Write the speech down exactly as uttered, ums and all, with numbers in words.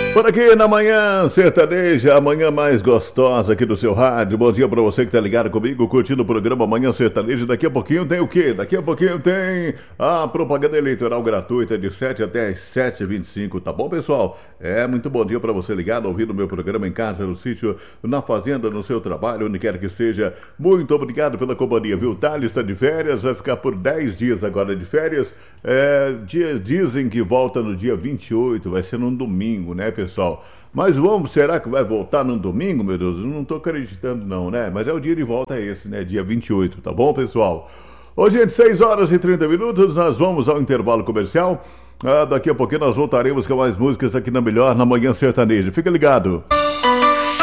Por aqui na Manhã Sertaneja, a manhã mais gostosa aqui do seu rádio. Bom dia pra você que tá ligado comigo, curtindo o programa Manhã Sertaneja. Daqui a pouquinho tem o quê? Daqui a pouquinho tem a propaganda eleitoral gratuita de sete até as sete e vinte e cinco, tá bom, pessoal? É, muito bom dia pra você ligado, ouvindo o meu programa em casa, no sítio, na fazenda, no seu trabalho, onde quer que seja. Muito obrigado pela companhia, viu? Thales está de férias, vai ficar por dez dias agora de férias. É, dia, dizem que volta no dia vinte e oito, vai ser num domingo, né, pessoal? Mas vamos, será que vai voltar no domingo, meu Deus? Eu não tô acreditando não, né? Mas é o dia de volta é esse, né? Dia vinte e oito, tá bom, pessoal? Ô, gente, seis horas e trinta minutos, nós vamos ao intervalo comercial. Ah, daqui a pouquinho nós voltaremos com mais músicas aqui na Melhor, na Manhã Sertaneja. Fica ligado.